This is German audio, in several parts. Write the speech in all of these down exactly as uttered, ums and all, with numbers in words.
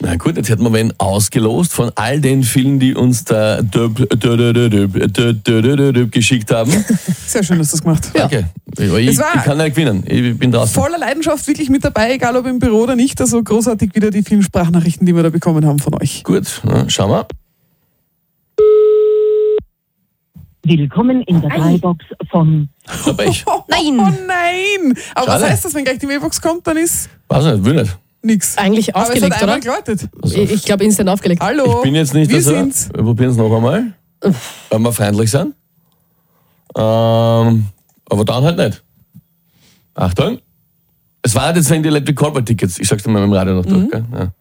Na gut, jetzt hätten wir wen ausgelost von all den vielen, die uns da döp, döp, döp, döp, döp, döp, döp geschickt haben. Sehr schön, dass du das gemacht hast. Danke. Ich, ich, ich kann nicht gewinnen. Ich bin draußen. Voller Leidenschaft wirklich mit dabei, egal ob im Büro oder nicht. Also großartig wieder die vielen Sprachnachrichten, die wir da bekommen haben von euch. Gut, na, schauen wir. Willkommen in der Mailbox von... Da bin ich. Nein. Oh nein! Aber Schade. was heißt das, wenn gleich die Mailbox kommt, dann ist Weiß nicht, will nicht. nix. Eigentlich Aber es aufgelegt, hat einmal oder? geläutet. Ich, ich glaube, instant aufgelegt. Hallo, Ich bin jetzt nicht, wir dass er, sind's. wir probieren es noch einmal, weil wir freundlich sind. Ähm, aber dann halt nicht. Achtung. Es war halt jetzt wegen die Electric Callboy Tickets. Ich sag's dir mal im Radio noch durch, gell? Ja.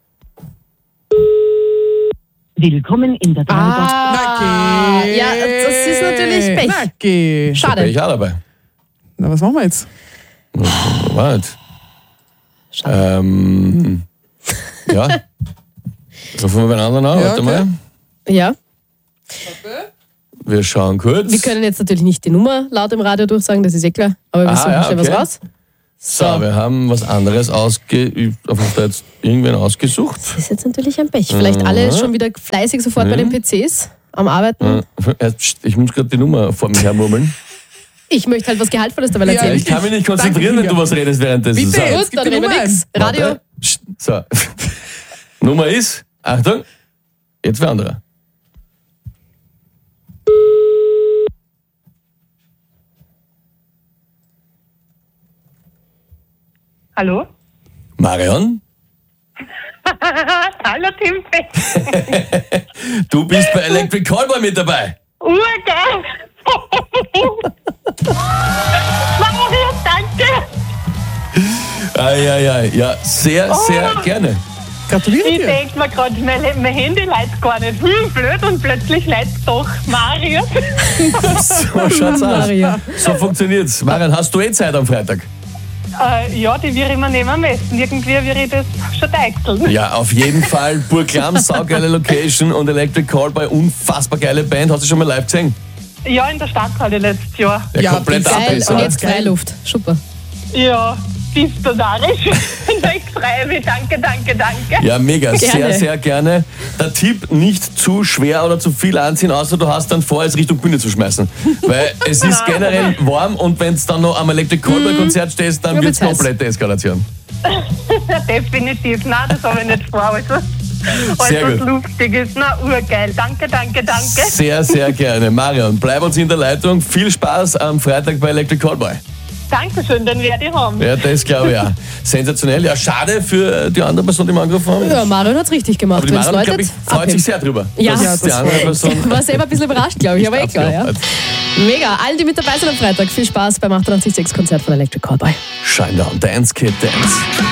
Willkommen in der Mailbox. Ah, Na geh. ja, das ist natürlich Pech. Na geh. Da bin Schade. ich auch dabei. Na, was machen wir jetzt? Warte. Ähm, ja. Rufen wir bei anderen an. Ja, Warte okay. mal. Ja, Wir schauen kurz. wir können jetzt natürlich nicht die Nummer laut im Radio durchsagen, das ist eh klar. Aber wir Ah, suchen ja, schnell okay. was raus. So, wir haben was anderes ausge... Auf da jetzt irgendwen ausgesucht. Das ist jetzt natürlich ein Pech. Vielleicht alle schon wieder fleißig sofort bei den P Cs am Arbeiten. Äh, Ich muss gerade die Nummer vor mir hermurmeln. Ich möchte halt was Gehaltvolles dabei Ja, erzählen. Ich kann mich nicht konzentrieren, Danke, wenn du was redest währenddessen. Bitte. So. Jetzt Gut, gib dann die reden wir Nummer nix. Radio. Warte. Psst. So. Nummer ist, Achtung, jetzt wer anderer. Hallo? Marion, Hallo Timpe. du bist bei Electric Callboy mit dabei. Urgeil. Mario, danke. Ai, ai, ai. Ja, sehr, sehr gerne. Gratuliere Ich dir. denke mir gerade, mein, mein Handy leitet gar nicht. Hm, blöd, und plötzlich leitet doch Mario. So schaut's aus. Mario. So funktioniert's. Marion, hast du eh Zeit am Freitag? äh, ja, die würde ich mir nehmen am besten. Irgendwie würde ich das schon deichseln. Ja, auf jeden Fall. Burglam, saugeile Location und Electric Callboy, unfassbar geile Band. Hast du schon mal live gesehen? Ja, in der Stadthalle letztes Jahr. Ja, Ja, komplett geil. Geil. abbesser. Und jetzt Freiluft. Super. Ja, bist du narrisch? Ich freue mich. Danke, danke, danke. Ja, mega. Sehr, Gerne. sehr gerne. Der Tipp, nicht zu schwer oder zu viel anziehen, außer du hast dann vor, es Richtung Bühne zu schmeißen. Weil es ist generell warm und wenn es dann noch am Electric Callboy Konzert stehst, dann Ja, wird es wird's heiß. komplette Eskalation. Definitiv. Nein, das habe ich nicht vor. Also, Sehr alles, was gut. lustig ist. Na, urgeil. Danke, danke, danke. Sehr, sehr gerne. Marion, bleib uns in der Leitung. Viel Spaß am Freitag bei Electric Callboy. Dankeschön, den werde ich haben. Ja, das glaube ich ja. Sensationell. Ja, schade für die andere Person, die wir angerufen haben. Ja, Marion hat's richtig gemacht. Aber die Wenn's Marion, glaube läutet, ich, freut abheben. sich sehr drüber. Ja, dass ja, die das andere Person War selber ein bisschen überrascht, glaube ich, aber eh nicht klar, ja. abgehoben hat. Mega. Allen, die mit dabei sind am Freitag, viel Spaß beim achtundachtzig Komma sechs Konzert von Electric Callboy. Shinedown, Dance Kid Dance.